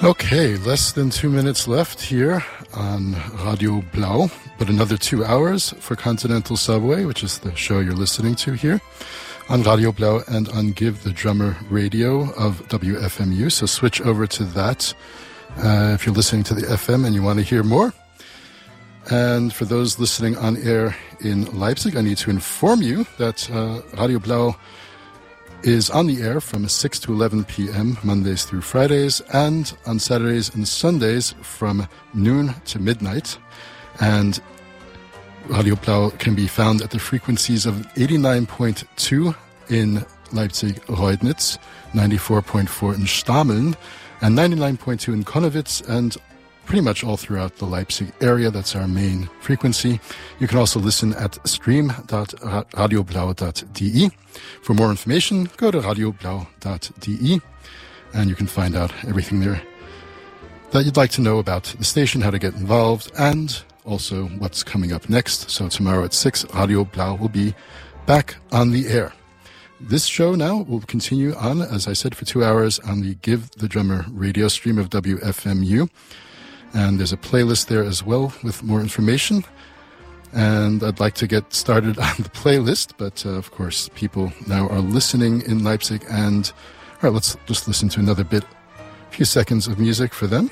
Okay, less than 2 minutes left here on Radio Blau, but another 2 hours for Continental Subway, which is the show you're listening to here on Radio Blau and on Give the Drummer Radio of WFMU. So switch over to that if you're listening to the FM and you want to hear more. And for those listening on air in Leipzig, I need to inform you that Radio Blau is on the air from 6 to 11 p.m. Mondays through Fridays, and on Saturdays and Sundays from noon to midnight. And Radio Blau can be found at the frequencies of 89.2 in Leipzig-Reudnitz, 94.4 in Stameln, and 99.2 in Konnewitz, and pretty much all throughout the Leipzig area. That's our main frequency. You can also listen at stream.radioblau.de. For more information, go to radioblau.de, and you can find out everything there that you'd like to know about the station, how to get involved, and also what's coming up next. So tomorrow at 6, Radio Blau will be back on the air. This show now will continue on, as I said, for 2 hours on the Give the Drummer radio stream of WFMU. And there's a playlist there as well with more information. And I'd like to get started on the playlist, but of course, people now are listening in Leipzig. And all right, let's just listen to another bit, a few seconds of music for them.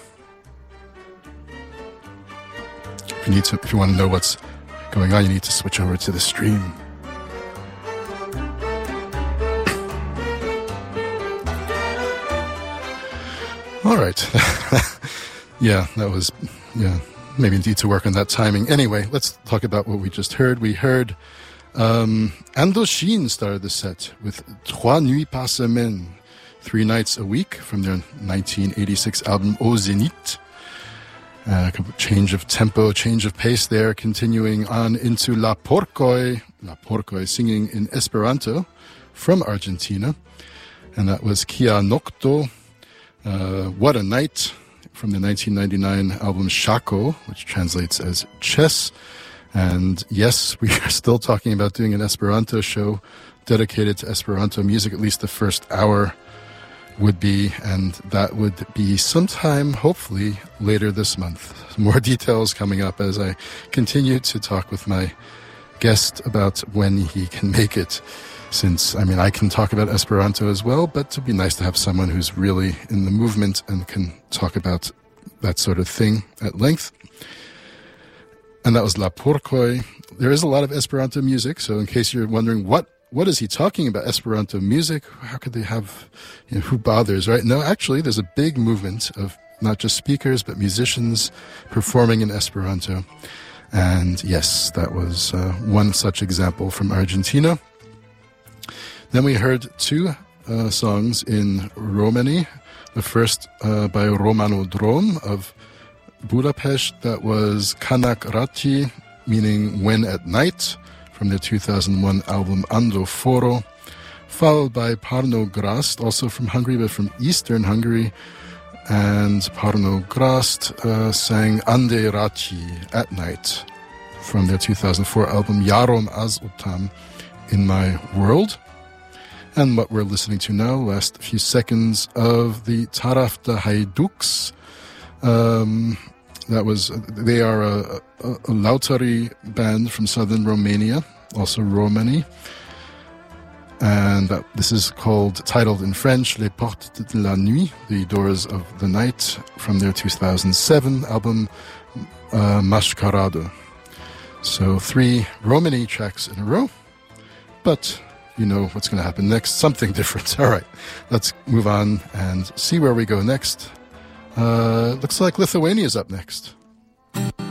If you want to know what's going on, you need to switch over to the stream. All right. Yeah, maybe need to work on that timing. Anyway, let's talk about what we just heard. We heard Indochine started the set with Trois Nuits par Semaine, 3 nights a week, from their 1986 album Au Zénith. A change of tempo, change of pace there, continuing on into La Porcoy singing in Esperanto from Argentina. And that was Kia Nocto, What a Night, from the 1999 album Shako, which translates as chess. And yes, we are still talking about doing an Esperanto show dedicated to Esperanto music, at least the first hour would be, and that would be sometime, hopefully, later this month. More details coming up as I continue to talk with my guest about when he can make it. Since, I can talk about Esperanto as well, but it'd be nice to have someone who's really in the movement and can talk about that sort of thing at length. And that was La Porcoy. There is a lot of Esperanto music, so in case you're wondering what is he talking about, Esperanto music? How could they have, who bothers, right? No, actually, there's a big movement of not just speakers, but musicians performing in Esperanto. And yes, that was one such example from Argentina. Then we heard 2 songs in Romani. The first by Romano Drom of Budapest. That was Kanak Rati, meaning when at night, from their 2001 album Ando Foro. Followed by Parno Grast, also from Hungary, but from Eastern Hungary. And Parno Grast sang Ande Rati, at night, from their 2004 album Yarom Az Utam, In My World. And what we're listening to now, last few seconds of the Taraf de Haiduks. They are a Lautari band from southern Romania, also Romani. And this is titled in French, Les Portes de la Nuit, The Doors of the Night, from their 2007 album Mascarado. So 3 Romani tracks in a row, but you know what's going to happen next, something different. All right, let's move on and see where we go next. Looks like Lithuania's up next.